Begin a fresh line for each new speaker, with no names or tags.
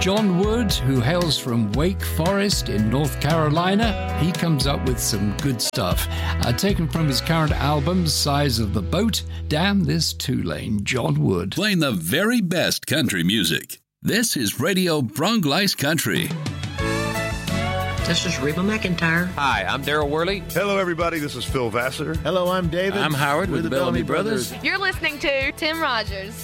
John Wood, who hails from Wake Forest in North Carolina. He comes up with some good stuff. Taken from his current album, Size of the Boat, Damn This Two-Lane, John Wood.
Playing the very best country music. This is Radio Bronglice Country.
This is Reba McEntire.
Hi, I'm Daryl Worley.
Hello, everybody. This is Phil Vassar.
Hello, I'm David.
I'm Howard with the Bellamy Brothers.
You're listening to Tim Rogers.